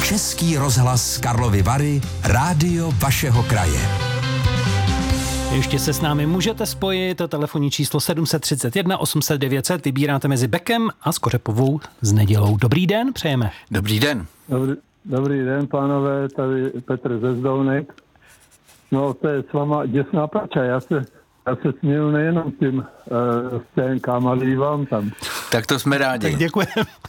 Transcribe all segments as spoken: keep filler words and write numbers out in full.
Český rozhlas Karlovy Vary, rádio vašeho kraje. Ještě se s námi můžete spojit, telefonní číslo sedm set třicet jedna osm set devět set, vybíráte mezi Bekem a Skořepovou s Nedělou. Dobrý den, přejeme. Dobrý den. Dobrý, dobrý den, pánové, tady Petr ze Zdovnek. No, to je s váma děsná prača, já se, já se směju nejenom tím uh, scénkám, ale i vám tam. Tak to jsme rádi. Tak děkujeme.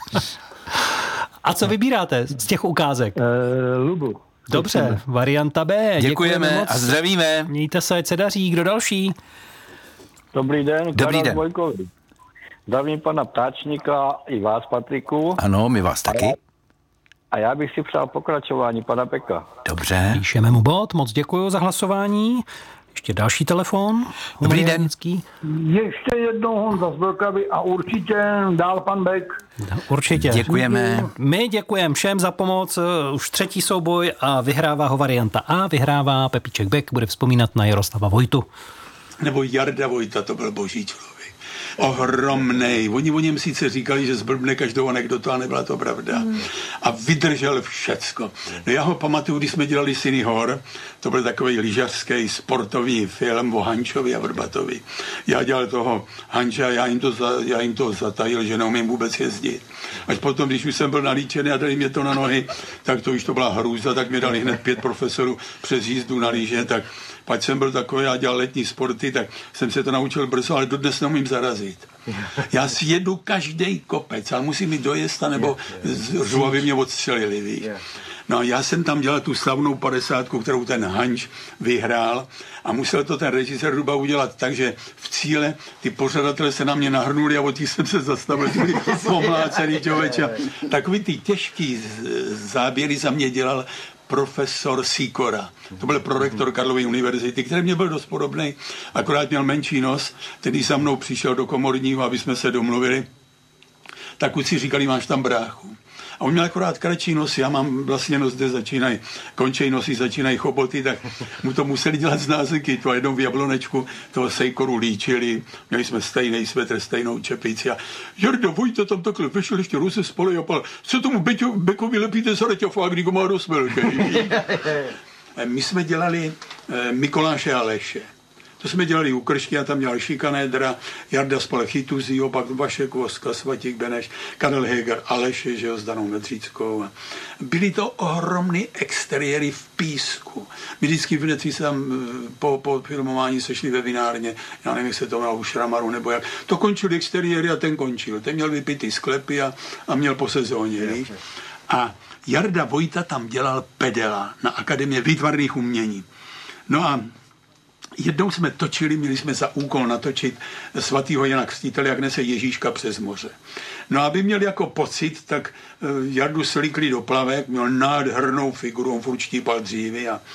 A co vybíráte z těch ukázek? Uh, Lubu. Dobře, varianta B. Děkujeme, děkujeme a zdravíme. Mějte se, ať se daří. Kdo další? Dobrý den, Dobrý den. Vojkovi. Zdravím pana Ptáčníka i vás, Patriku. Ano, my vás taky. A já bych si přál pokračování pana Beka. Dobře. Píšeme mu bod, moc děkuji za hlasování. Ještě další telefon. Dobrý den. Ještě jednou Honza z Vlkavy a určitě dál pan Bek. Určitě. Děkujeme. My děkujeme všem za pomoc. Už třetí souboj a vyhrává ho varianta A. Vyhrává Pepíček Bek, bude vzpomínat na Jaroslava Vojtu. Nebo Jarda Vojta, to byl boží člověk. Ohromnej. Oni o něm sice říkali, že zblbne každou anekdotu, a nebyla to pravda. Hmm. A vydržel všecko. No já ho pamatuju, když jsme dělali Syny hor, to byl takový lyžařský sportovní film o Hančovi a Vrbatovi. Já dělal toho Hanča, já jim to, za, já jim to zatajil, že neumím vůbec jezdit. Až potom, když už jsem byl nalíčený a dali mě to na nohy, tak to už to byla hrůza, tak mi dali hned pět profesorů přes jízdu na lyže, tak pak jsem byl takový, já dělal letní sporty, tak jsem se to naučil brzo, ale dodnes neumím zarazit. Já si jedu každý kopec, ale musím jít dojezd, nebo řvu, aby mě odstřelili, víš. No a já jsem tam dělal tu slavnou padesátku, kterou ten Hanč vyhrál a musel to ten režisér Ruba udělat tak, že v cíle ty pořadatelé se na mě nahrnuli a od těch jsem se zastavil, ty pomlácený člověče. Takový ty těžký záběry za mě dělal profesor Sikora. To byl prorektor Karlovy univerzity, který mě byl dost podobný, akorát měl menší nos, který za mnou přišel do komorního, aby jsme se domluvili. Tak kluci říkali, máš tam bráchu. A on měl akorát kratší nos, já mám vlastně nos, kde začínají, končej nosy, začínají choboty, tak mu to museli dělat z názyky. To a jednou v Jablonečku toho Sejkoru líčili, měli jsme stejný svetr, stejnou čepici a Jarda Vojta tam takhle vešel ještě ruce spole a pal, co tomu Beťo, Bekovi lepíte za reťafák, když ho má dost velký. My jsme dělali eh, Mikoláše a Leše. To jsme dělali u Kršky a tam dělal Šikanédra, Jarda spal Chytuzího, pak Vašek Voska, Svatík Beneš, Karel Heger, Aleše, že jo, s Danou Medříckou. Byly to ohromný exteriéry v písku. My vždycky v Necí se tam po, po filmování sešli ve vinárně, já nevím, jak se to mělo u Šramaru nebo jak. To končili exteriéry a ten končil. Ten měl vypitý sklepy a, a měl po sezóně, víš. A Jarda Vojta tam dělal pedela na Akademii výtvarných umění. No a jednou jsme točili, měli jsme za úkol natočit svatýho Jana Křtitele, jak nese Ježíška přes moře. No aby měl jako pocit, tak Jardu slíkli do plavek, měl nádhernou figuru, on furt štípal dřívy a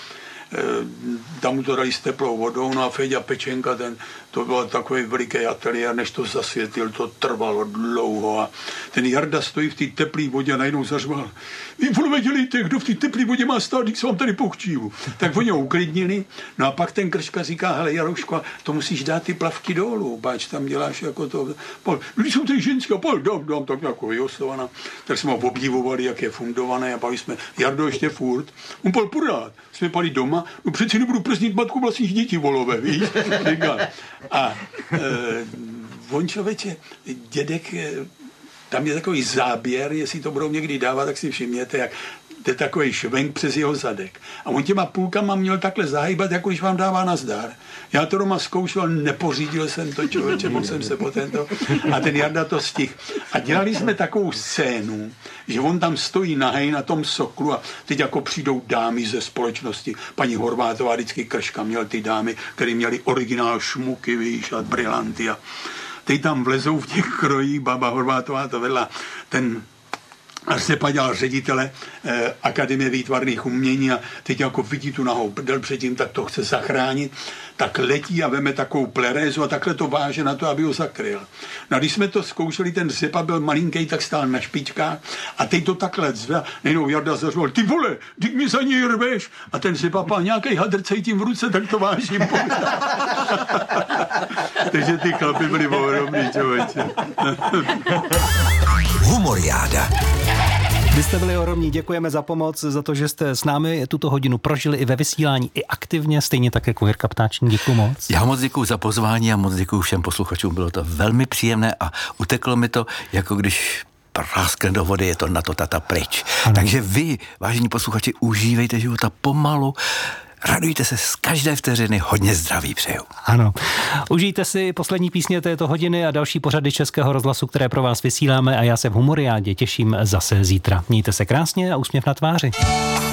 tam mu to dali s teplou vodou, no a Feďa Pečenka, ten, to byl takový veliký ateliér, než to zasvětil, to trvalo dlouho a ten Jarda stojí v té teplé vodě a najednou zařval, vy vole dělejte, kdo v té teplé vodě má stát, když se vám tady pochčívu. Tak oni ho uklidnili, no a pak ten Krška říká, hele Jarouško, to musíš dát ty plavky dolů, páč tam děláš jako to, pol, když jsou ty ženské, pol, dám, dám, tak jako vyosovaná, tak jsme ho obdivovali, jak je fundované a pak jsme, Jardo ještě furt, on pol pořád, jsme pali doma, no přeci nebudu prznit matku vlastních dětí volové, víš, říká. A e, on člověče, dědek, tam je takový záběr, jestli to budou někdy dávat, tak si všimněte, jak to je takový švenk přes jeho zadek. A on těma půlkama měl takhle zahýbat, jako když vám dává nazdar. Já to doma zkoušel, nepořídil jsem to, člověče, mohl jsem se po tento. A ten Jarda to stihl. A dělali jsme takovou scénu, že on tam stojí nahej na tom soklu a teď jako přijdou dámy ze společnosti. Paní Horvátová, vždycky Krška měl ty dámy, které měly originál šmuky, víš, a brylanty. A teď tam vlezou v těch krojích, baba Horvátová to vedla, ten Arsepa dělal ředitele eh, Akademie výtvarných umění a teď jako vidí tu nahou prdel předtím, tak to chce zachránit, tak letí a veme takovou plerézu a takhle to váže na to, aby ho zakryl. No a když jsme to zkoušeli, ten Řepa byl malinký, tak stál na špičkách a teď to takhle zve, nejenom Jarda zařval, ty vole, ty mě za něj rveš a ten Řepa má nějaký hadr cítím v ruce, tak to vážím. Takže ty chlapy byli ohromný, člověče. Humoriáda. Vy jste byli ohromní, děkujeme za pomoc, za to, že jste s námi tuto hodinu prožili i ve vysílání, i aktivně, stejně tak jako Jirka Ptáčník, děkuju moc. Já moc děkuju za pozvání a moc děkuju všem posluchačům, bylo to velmi příjemné a uteklo mi to, jako když práskne do vody, je to na to tata pryč. Ano. Takže vy, vážení posluchači, užívejte života pomalu, radujte se z každé vteřiny, hodně zdraví přeju. Ano. Užijte si poslední písně této hodiny a další pořady Českého rozhlasu, které pro vás vysíláme a já se v Humoriádě těším zase zítra. Mějte se krásně a úsměv na tváři.